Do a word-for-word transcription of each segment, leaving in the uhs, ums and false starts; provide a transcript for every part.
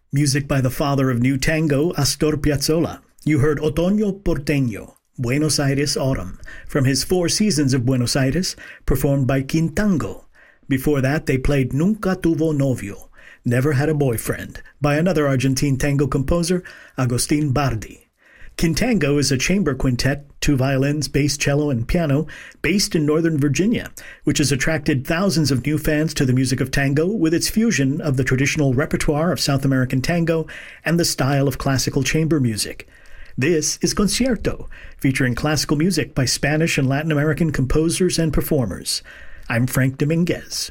Music by the father of new tango, Astor Piazzolla. You heard Otoño Porteño, Buenos Aires Autumn, from his Four Seasons of Buenos Aires, performed by Quintango. Before that, they played Nunca Tuvo Novio, Never Had a Boyfriend, by another Argentine tango composer, Agustín Bardi. Quintango is a chamber quintet, two violins, bass, cello, and piano, based in Northern Virginia, which has attracted thousands of new fans to the music of tango with its fusion of the traditional repertoire of South American tango and the style of classical chamber music. This is Concierto, featuring classical music by Spanish and Latin American composers and performers. I'm Frank Dominguez.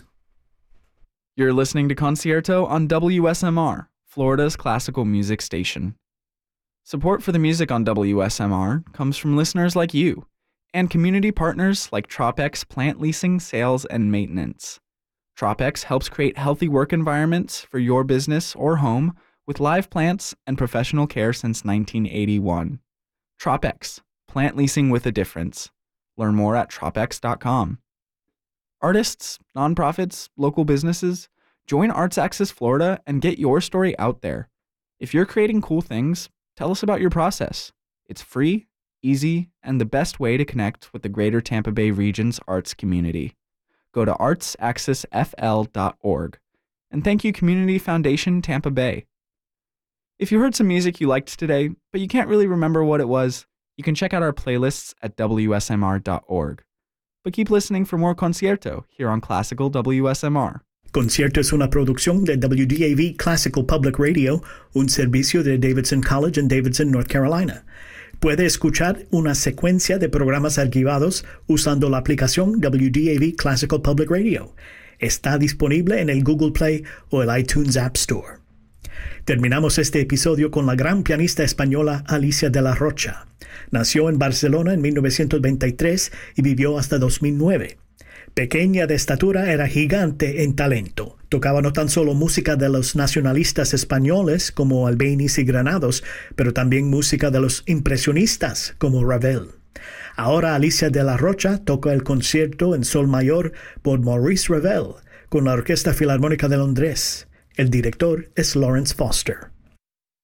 You're listening to Concierto on W S M R, Florida's classical music station. Support for the music on W S M R comes from listeners like you and community partners like Tropex Plant Leasing, Sales, and Maintenance. Tropex helps create healthy work environments for your business or home with live plants and professional care since nineteen eighty-one. Tropex, plant leasing with a difference. Learn more at tropex dot com. Artists, nonprofits, local businesses, join Arts Access Florida and get your story out there. If you're creating cool things, tell us about your process. It's free, easy, and the best way to connect with the greater Tampa Bay region's arts community. Go to arts access f l dot org. And thank you, Community Foundation Tampa Bay. If you heard some music you liked today, but you can't really remember what it was, you can check out our playlists at w s m r dot org. But keep listening for more Concierto here on Classical W S M R. Concierto es una producción de W D A V Classical Public Radio, un servicio de Davidson College en Davidson, North Carolina. Puede escuchar una secuencia de programas archivados usando la aplicación W D A V Classical Public Radio. Está disponible en el Google Play o el iTunes App Store. Terminamos este episodio con la gran pianista española Alicia de la Rocha. Nació en Barcelona en mil novecientos veintitrés y vivió hasta dos mil nueve. Pequeña de estatura, era gigante en talento. Tocaba no tan solo música de los nacionalistas españoles como Albéniz y Granados, pero también música de los impresionistas como Ravel. Ahora Alicia de la Rocha toca el concierto en sol mayor por Maurice Ravel con la Orquesta Filarmónica de Londres. El director es Lawrence Foster.